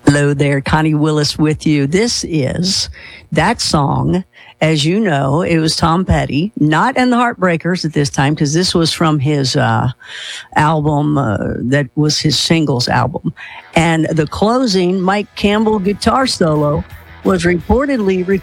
Hello there, Connie Willis with you. This is that song. As you know, it was Tom Petty, not in the Heartbreakers at this time, because this was from his album that was his singles album. And the closing Mike Campbell guitar solo was reportedly